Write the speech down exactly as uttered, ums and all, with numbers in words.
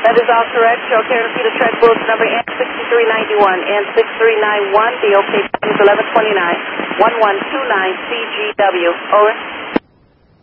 That is all correct. Okay, repeat the track bulletin number N sixty-three ninety-one. N sixty-three ninety-one, the OK time is eleven twenty-nine. one one two nine C G W. Over.